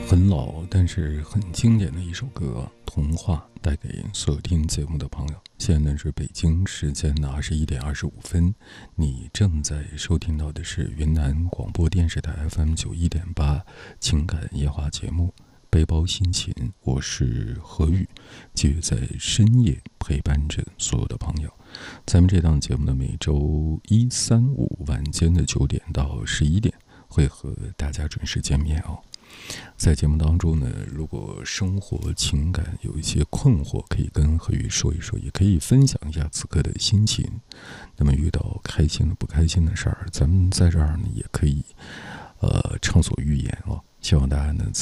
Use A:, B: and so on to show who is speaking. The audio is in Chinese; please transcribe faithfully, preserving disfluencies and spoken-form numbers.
A: 很老但是很经典的一首歌《童话》，带给所有听节目的朋友。现在呢是北京时间的二十一点二十五分，你正在收听到的是云南广播电视台 F M 九一点八情感夜话节目《背包心情》，我是何宇，继续在深夜陪伴着所有的朋友。咱们这档节目呢，每周一、三、五晚间的九点到十一点会和大家准时见面哦。在节目当中呢，如果生活情感有一些困惑，可以跟何宇说一说，也可以分享一下此刻的心情。那么遇到开心的不开心的事儿，咱们在这儿呢也可以呃畅所欲言哦。希望大家呢